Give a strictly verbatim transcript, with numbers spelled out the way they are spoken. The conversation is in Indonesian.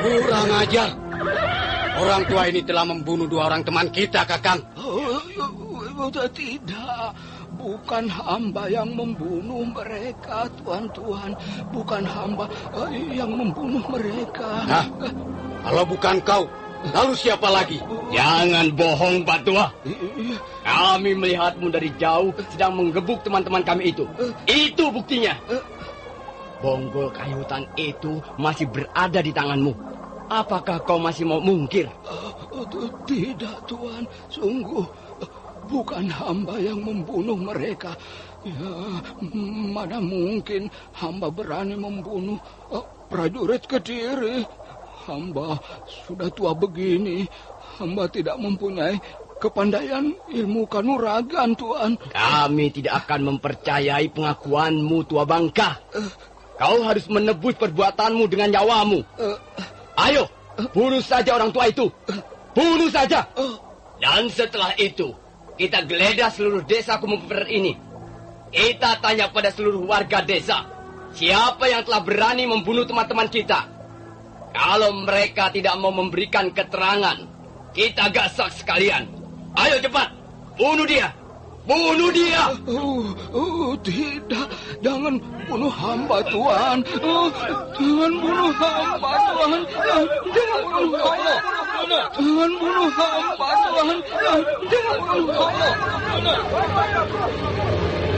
Kurang ajar. Orang tua ini telah membunuh dua orang teman kita, Kakang. Oh, tidak. Bukan hamba yang membunuh mereka, Tuan-Tuan. Bukan hamba yang membunuh mereka. Hah? Kalau bukan kau, lalu siapa lagi? Jangan bohong, Pak Tua. Kami melihatmu dari jauh sedang menggebuk teman-teman kami itu. Itu buktinya. Bonggol kayu hutan itu masih berada di tanganmu. Apakah kau masih mau mungkir? Uh, tidak, Tuan. Sungguh, bukan hamba yang membunuh mereka. Ya, mana mungkin hamba berani membunuh uh, prajurit Kediri. Hamba sudah tua begini. Hamba tidak mempunyai kepandaian ilmu kanuragan, Tuan. Kami tidak akan mempercayai pengakuanmu, Tua Bangka. Uh, Kau harus menebus perbuatanmu dengan nyawamu. Uh, Ayo, bunuh saja orang tua itu. Bunuh saja. Dan setelah itu, kita geledah seluruh desa Kumemper ini. Kita tanya pada seluruh warga desa, siapa yang telah berani membunuh teman-teman kita. Kalau mereka tidak mau memberikan keterangan, kita gasak sekalian. Ayo cepat, bunuh dia. Bunuh dia. Oh, oh, tidak. Jangan bunuh hamba, Tuan. Oh, jangan bunuh hamba, Tuan. Jangan bunuh hamba. Jangan bunuh hamba, Tuan. Jangan bunuh hamba.